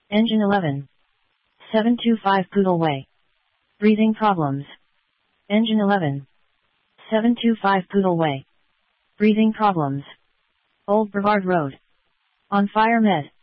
Engine 11. 725 Poodle Way. Breathing problems. Engine 11. 725 Poodle Way. Breathing problems. Old Brevard Road. On fire med.